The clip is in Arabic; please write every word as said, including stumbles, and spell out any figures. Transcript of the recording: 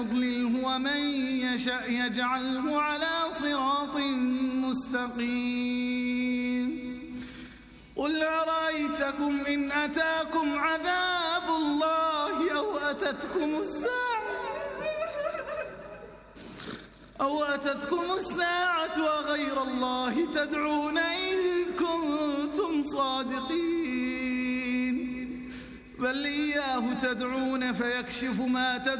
يضلله ومن يشأ يجعله على صراط مستقيم قل أرأيتكم إن أتاكم عذاب الله أو أتتكم الساعة أو أتتكم الساعة وغير الله تدعون إن كنتم صادقين بل إياه تدعون فيكشف ما تدعون